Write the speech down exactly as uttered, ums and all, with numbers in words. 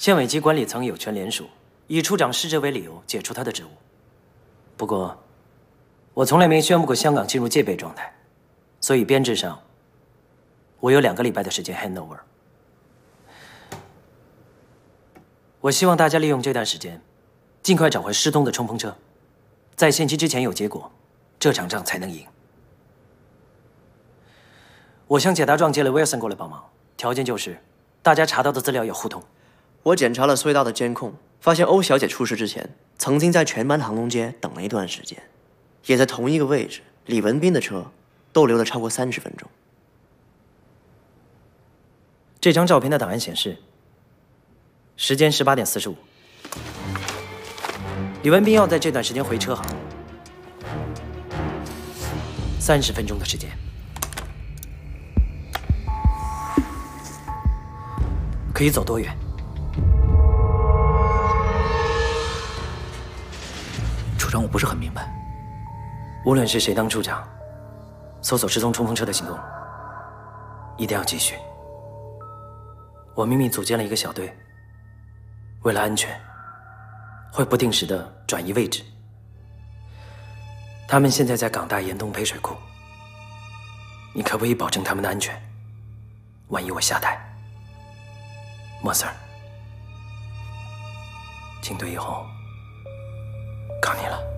县委机管理层有权联署，以处长失职为理由解除他的职务。不过，我从来没宣布过香港进入戒备状态，所以编制上，我有两个礼拜的时间 hand over。我希望大家利用这段时间，尽快找回失踪的冲锋车，在限期之前有结果，这场仗才能赢。我向解答撞接了 Wilson 过来帮忙，条件就是大家查到的资料要互通。 我检查了隧道的监控，发现欧小姐出事之前，曾经在全班航龙街等了一段时间，也在同一个位置。李文斌的车逗留了超过三十分钟。 这张照片的档案显示，时间十八点四十五，李文斌要在这段时间回车行，三十分钟的时间。可以走多远？ 处长，我不是很明白。 无论是谁当处长，搜索失踪冲锋车的行动一定要继续。我秘密组建了一个小队，为了安全，会不定时的转移位置。他们现在在港大岩东配水库，你可不可以保证他们的安全？万一我下台，莫 Sir， 进队以后靠你了。